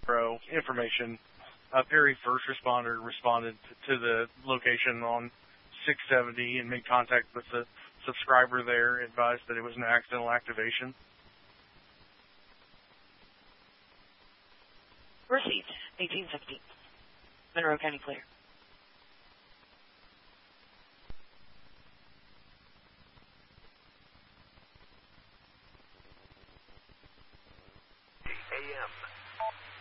Pro information. Perry first responder responded to the location on 670 and made contact with the subscriber there, advised that it was an accidental activation. Received. 1860. Monroe County clear.